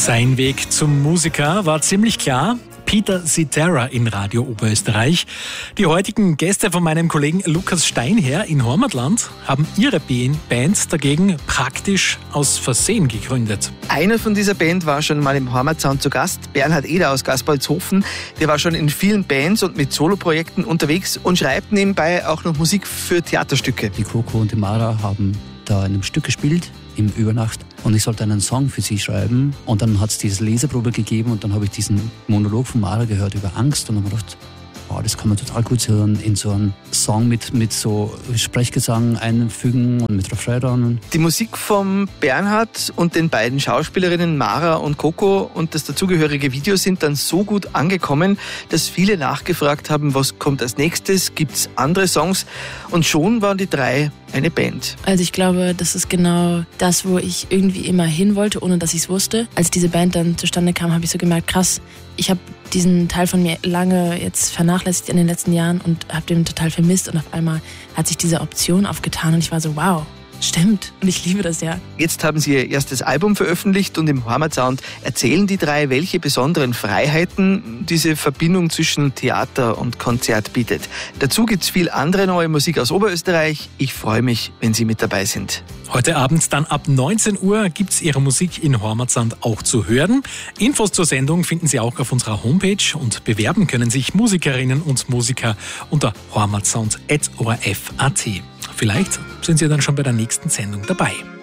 Sein Weg zum Musiker war ziemlich klar. Peter Cetera in Radio Oberösterreich. Die heutigen Gäste von meinem Kollegen Lukas Steinherr in Heimatland haben ihre Band dagegen praktisch aus Versehen gegründet. Einer von dieser Band war schon mal im Heimatsound zu Gast, Bernhard Eder aus Gaspoldshofen. Der war schon in vielen Bands und mit Soloprojekten unterwegs und schreibt nebenbei auch noch Musik für Theaterstücke. Die Coco und die Mara haben da in einem Stück gespielt, im Übernacht. Und ich sollte einen Song für sie schreiben. Und dann hat es diese Leseprobe gegeben und dann habe ich diesen Monolog von Mara gehört über Angst und habe mir gedacht, das kann man total gut in so einen Song mit so Sprechgesang einfügen und mit Refrain dran. Die Musik von Bernhard und den beiden Schauspielerinnen Mara und Coco und das dazugehörige Video sind dann so gut angekommen, dass viele nachgefragt haben, was kommt als nächstes, gibt's andere Songs? Und schon waren die drei eine Band. Also ich glaube, das ist genau das, wo ich irgendwie immer hin wollte, ohne dass ich es wusste. Als diese Band dann zustande kam, habe ich so gemerkt, krass, ich habe diesen Teil von mir lange jetzt vernachlässigt in den letzten Jahren und habe den total vermisst und auf einmal hat sich diese Option aufgetan und ich war so, wow, stimmt und ich liebe das ja. Jetzt haben sie ihr erstes Album veröffentlicht und im Heimatsound erzählen die drei, welche besonderen Freiheiten diese Verbindung zwischen Theater und Konzert bietet. Dazu gibt's viel andere neue Musik aus Oberösterreich. Ich freue mich, wenn Sie mit dabei sind. Heute Abend dann ab 19 Uhr gibt's ihre Musik in Heimatsound auch zu hören. Infos zur Sendung finden Sie auch auf unserer Homepage und bewerben können sich Musikerinnen und Musiker unter heimatsound.orf.at. Vielleicht sind Sie dann schon bei der nächsten Sendung dabei.